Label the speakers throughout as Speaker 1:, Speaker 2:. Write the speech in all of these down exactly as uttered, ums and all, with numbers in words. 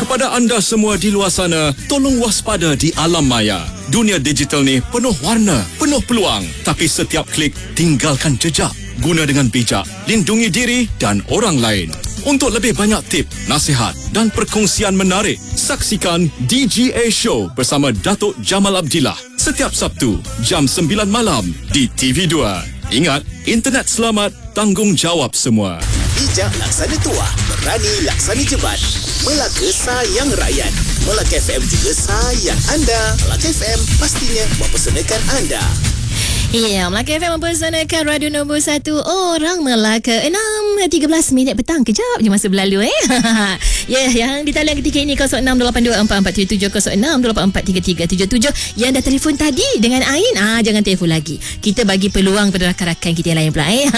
Speaker 1: Kepada anda semua di luar sana, tolong waspada di alam maya. Dunia digital ni penuh warna, penuh peluang. Tapi setiap klik tinggalkan jejak. Guna dengan bijak, lindungi diri dan orang lain. Untuk lebih banyak tip, nasihat dan perkongsian menarik, saksikan D G A Show bersama Datuk Jamal Abdillah setiap Sabtu jam sembilan malam di T V dua. Ingat, internet selamat, tanggungjawab semua.
Speaker 2: Bijak laksana tuah, berani laksana jebat. Melaka sayang rakyat. Melaka F M juga sayang anda. Melaka F M pastinya mempersanakan anda.
Speaker 3: Ya, Melaka F M mempersanakan radio nombor satu orang Melaka. Enam tiga belas minit petang. Kejap je masa berlalu eh. Ya, yang di talian ketika ini kosong enam lapan dua empat empat tujuh tujuh, kosong enam lapan empat tiga tiga tujuh tujuh. Yang dah telefon tadi dengan Ain, ah jangan telefon lagi. Kita bagi peluang pada rakan-rakan kita yang lain pula eh.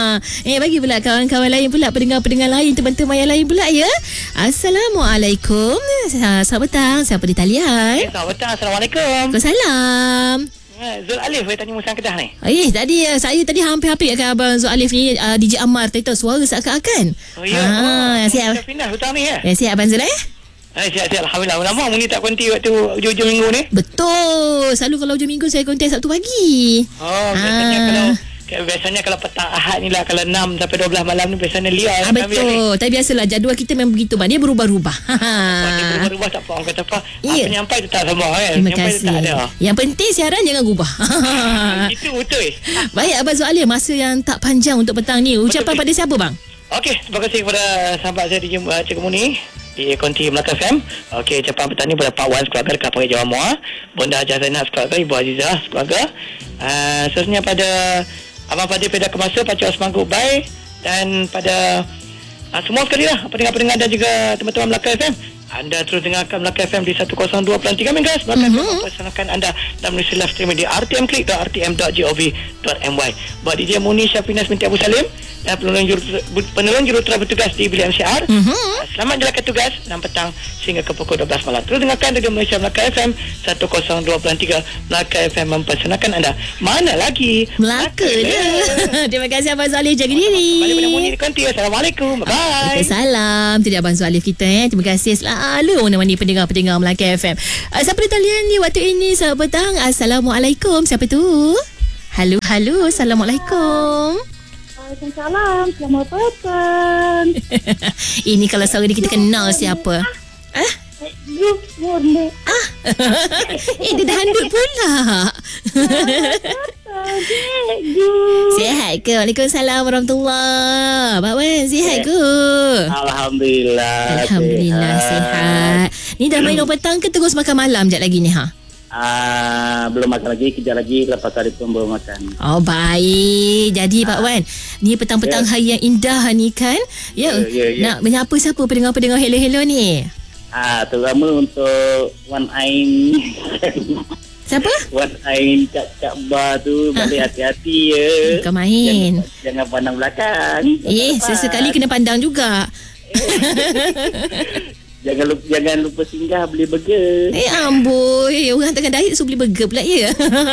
Speaker 3: Eh bagi pula kawan-kawan lain pula, pendengar-pendengar lain, teman-teman yang lain pula ya. Assalamualaikum. Selamat petang. Siapa di talian?
Speaker 4: Eh, selamat petang. Assalamualaikum.
Speaker 3: Waalaikumsalam.
Speaker 4: Zul Alif, saya tanya Musang Kedah ni.
Speaker 3: Eh, tadi uh, saya tadi hampir-hampir akan Abang Zul Alif ni uh, D J Ammar tadi tahu suara seakan-akan.
Speaker 4: Oh ya.
Speaker 3: Ha,
Speaker 4: oh,
Speaker 3: siap.
Speaker 4: Pindah hutang ni ya.
Speaker 3: Ya, siap Abang Zul eh?
Speaker 4: Eh, siap-siap. Alhamdulillah. Lama Muni tak konti waktu hujung-hujung minggu ni.
Speaker 3: Betul. Selalu kalau hujung minggu saya konten Sabtu pagi.
Speaker 4: Oh, biasanya
Speaker 3: ha.
Speaker 4: kalau biasanya kalau petang Ahad ni lah, kalau enam sampai dua belas malam ni biasanya liar.
Speaker 3: Ah, betul. Tapi biasalah jadual kita memang begitu bang. Dia berubah-ubah.
Speaker 4: Oh, dia berubah-ubah tak apa. Orang kata apa?
Speaker 3: Yeah.
Speaker 4: Ah, penyampai tu tak sama kan.
Speaker 3: Terima
Speaker 4: penyampai
Speaker 3: kasih.
Speaker 4: tu tak ada.
Speaker 3: Yang penting siaran jangan gubah.
Speaker 4: Itu betul.
Speaker 3: Baik Abang Zul Alif, masa yang tak panjang untuk petang ni. Ucapan
Speaker 4: Betul.
Speaker 3: pada siapa bang?
Speaker 4: Okey, terima kasih kepada sahabat saya di uh, Cikgu Muni di konti Melaka F M. Okey, ucapan petang ni pada Pak Wan sekeluarga dekat Pagi Jawa Muar, Bonda Hajar Zainab sekeluarga, Ibu Azizah sekeluarga. Uh, seterusnya pada Abang Fadil Pedak Kemasa, Pakcik Osman Gubai, dan pada uh, semua sekali lah pendengar-pendengar dan juga teman-teman Melaka F M. Anda terus dengarkan Melaka F M di seratus dua puluh tiga megahertz. Melaka mm-hmm. F M mempersanakan anda dalam melalui live streaming di r t m click dot r t m dot gov dot m y. Buat D J Muni Syafinas binti Abu Salim dan penolong juru, penolong jurutera bertugas di bilik M C R. Mm-hmm. Selamat jalankan tugas enam petang sehingga ke pukul dua belas malam. Terus dengarkan Radio Malaysia Melaka F M seratus dua puluh tiga. Melaka F M mempersanakan anda. Mana lagi?
Speaker 3: Melaka dah. Terima kasih Abang Zul Alif, jaga diri.
Speaker 4: Balik pada Muni di konti. Assalamualaikum. Bye.
Speaker 3: Waalaikumsalam. Itu dia Abang Zul Alif kita eh. Terima kasih selalu menemani pendengar-pendengar Melaka F M. Uh, siapa di talian ni waktu ini? Selamat petang. Assalamualaikum. Siapa tu? Halo, halo. Assalamualaikum.
Speaker 5: Waalaikumsalam. Selamat petang.
Speaker 3: Ini kalau suara ni kita kenal siapa? Ah?
Speaker 5: Grup Murni.
Speaker 3: Ah. Eh, dia dah handut pula. Sihat ke? Waalaikumsalam warahmatullahi. Pak Wan, sihat ke?
Speaker 6: Alhamdulillah.
Speaker 3: Alhamdulillah sihat. Ni dah main petang ke terus makan malam sekejap lagi ni ha?
Speaker 6: Ah, belum makan lagi, kejap lagi lepas hari pun baru makan.
Speaker 3: Oh baik. Jadi Pak Wan, ni petang-petang yeah. hari yang indah ni kan? Ya. Yeah. Yeah, yeah, yeah. Nak menyapa siapa pendengar-pendengar hello-hello ni?
Speaker 6: Ah, terutama untuk Wan Ain.
Speaker 3: Siapa?
Speaker 6: Wan Ain kat Kak Bar tu balik hati-hati ya.
Speaker 3: Kau main.
Speaker 6: Jangan, jangan pandang belakang.
Speaker 3: Eh, sesekali kena pandang juga.
Speaker 6: Jangan lupa, jangan lupa singgah beli burger.
Speaker 3: Eh amboi, orang tengah diet so beli burger pula ya.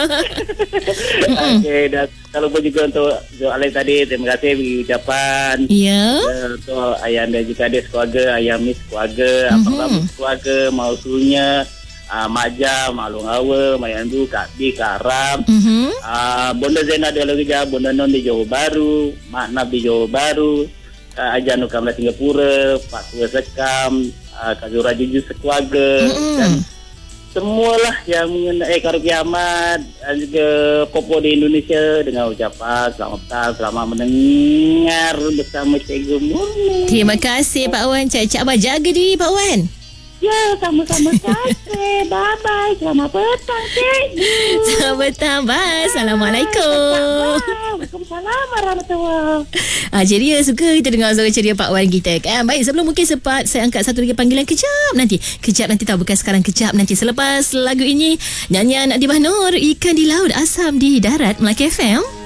Speaker 6: Okey, dan tak lupa juga untuk Zul Alif tadi, terima kasih bagi ucapan.
Speaker 3: Ya.
Speaker 6: Uh, untuk ayah anda juga ada keluarga, ayah Miss keluarga, mm-hmm. abang Rabu keluarga, Mausunya, uh, Mak Jam, Mak Long Awa, Mak Yandu, Kak B, Kak Ram, mm-hmm. uh, Bonda Zainal di Alorija, Bonda Non di Johor Baru, Mak Nab di Johor Baru, Kak Ajan Nukamla Singapura, Pak Tua Sekam, uh, Kak Zura Juju sekeluarga, mm-hmm. dan semualah yang mengenai Karaoke Ahmad dan juga Popo di Indonesia dengan ucapan selamat petang, selamat mendengar bersama Cikgu Murni.
Speaker 3: Terima kasih Pak Wan. Cak-cak abang jaga diri Pak Wan.
Speaker 5: Ya, sama-sama kasih. Bye-bye. Selamat petang, Cikgu.
Speaker 3: Selamat petang. Bye. Assalamualaikum.
Speaker 5: Waalaikumsalam warahmatullahi.
Speaker 3: Ah, ceria, suka kita dengar suara ceria Pak Wan kita kan. Baik, sebelum mungkin sempat saya angkat satu lagi panggilan kejap nanti. Kejap nanti tahu, bukan sekarang, kejap nanti. Selepas lagu ini, nyanyian Adibah Nur, Ikan di Laut Asam di Darat, Melaka F M.